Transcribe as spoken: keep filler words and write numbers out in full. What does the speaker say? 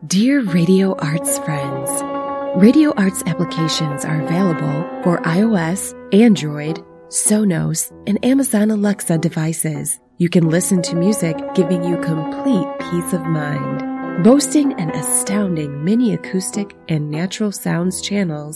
Dear Radio Arts friends, Radio Arts applications are available for iOS, Android, Sonos, and Amazon Alexa devices. You can listen to music giving you complete peace of mind. Boasting an astounding mini acoustic and natural sounds channels